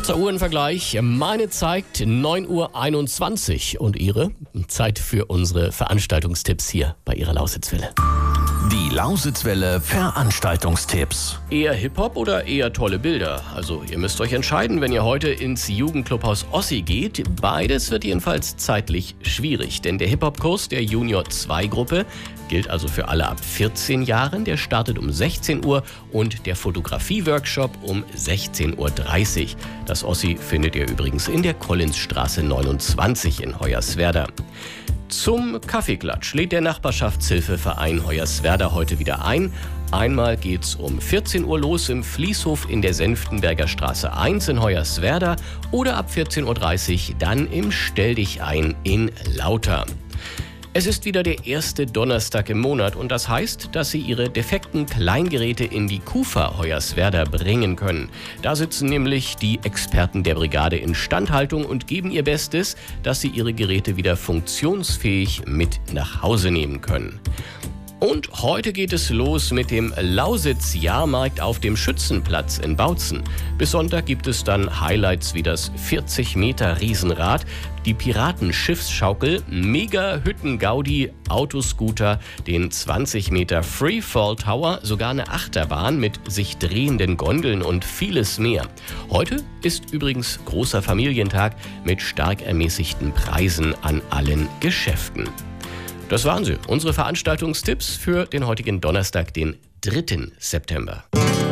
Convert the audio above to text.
Kurzer Uhrenvergleich. Meine zeigt 9:21 Uhr und Ihre? Zeit für unsere Veranstaltungstipps hier bei Ihrer Lausitzwelle. Die Lausitzwelle Veranstaltungstipps. Eher Hip-Hop oder eher tolle Bilder? Also ihr müsst euch entscheiden, wenn ihr heute ins Jugendclubhaus Ossi geht. Beides wird jedenfalls zeitlich schwierig, denn der Hip-Hop-Kurs der Junior-2-Gruppe gilt also für alle ab 14 Jahren. Der startet um 16 Uhr und der Fotografie-Workshop um 16:30 Uhr. Das Ossi findet ihr übrigens in der Collinsstraße 29 in Hoyerswerda. Zum Kaffeeklatsch lädt der Nachbarschaftshilfeverein Hoyerswerda heute wieder ein. Einmal geht's um 14 Uhr los im Fließhof in der Senftenberger Straße 1 in Hoyerswerda oder ab 14:30 Uhr dann im Stelldichein in Lauter. Es ist wieder der erste Donnerstag im Monat und das heißt, dass Sie Ihre defekten Kleingeräte in die KUFA Hoyerswerda bringen können. Da sitzen nämlich die Experten der Brigade Instandhaltung und geben ihr Bestes, dass Sie Ihre Geräte wieder funktionsfähig mit nach Hause nehmen können. Und heute geht es los mit dem Lausitz-Jahrmarkt auf dem Schützenplatz in Bautzen. Bis Sonntag gibt es dann Highlights wie das 40 Meter Riesenrad, die Piratenschiffsschaukel, Mega-Hütten-Gaudi, Autoscooter, den 20 Meter Freefall Tower, sogar eine Achterbahn mit sich drehenden Gondeln und vieles mehr. Heute ist übrigens großer Familientag mit stark ermäßigten Preisen an allen Geschäften. Das waren sie, unsere Veranstaltungstipps für den heutigen Donnerstag, den 3. September.